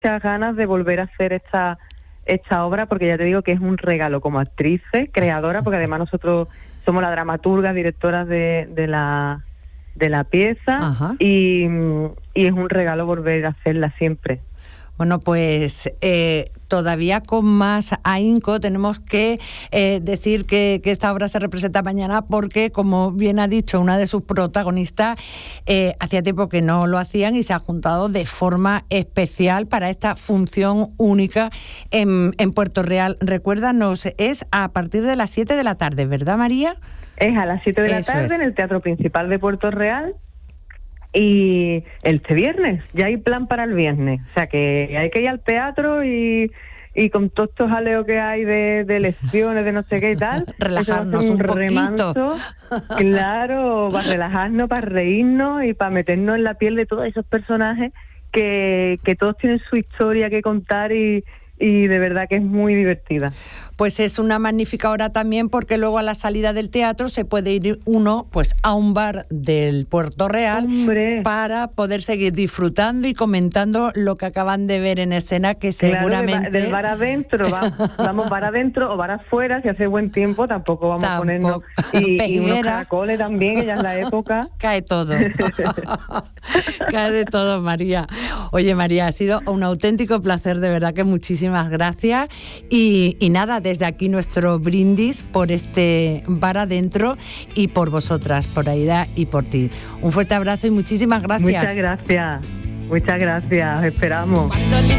muchas ganas de volver a hacer esta obra, porque ya te digo que es un regalo como actrices, creadora, porque además nosotros somos la dramaturga, directoras de la pieza, y es un regalo volver a hacerla siempre. Bueno, pues todavía con más ahínco tenemos que decir que esta obra se representa mañana porque, como bien ha dicho una de sus protagonistas, hacía tiempo que no lo hacían y se ha juntado de forma especial para esta función única en Puerto Real. Recuérdanos, es a partir de las 7 de la tarde, ¿verdad, María? Es a las 7 de la tarde en el Teatro Principal de Puerto Real. Y este viernes, ya hay plan para el viernes, o sea que hay que ir al teatro y con todos estos jaleos que hay de lecciones, de no sé qué y tal, relajarnos un remanso, claro, para relajarnos, para reírnos y para meternos en la piel de todos esos personajes que todos tienen su historia que contar y de verdad que es muy divertida. Pues es una magnífica hora también porque luego a la salida del teatro se puede ir uno pues a un bar del Puerto Real. ¡Hombre! Para poder seguir disfrutando y comentando lo que acaban de ver en escena, que seguramente... Claro, del bar adentro, vamos bar adentro o bar afuera, si hace buen tiempo tampoco vamos a ponernos... Y unos caracoles también, que ya es la época. Cae todo. Cae de todo, María. Oye, María, ha sido un auténtico placer, de verdad que muchísimas gracias. Y nada, desde aquí nuestro brindis por este bar adentro y por vosotras, por Aida y por ti. Un fuerte abrazo y muchísimas gracias. Muchas gracias. Esperamos.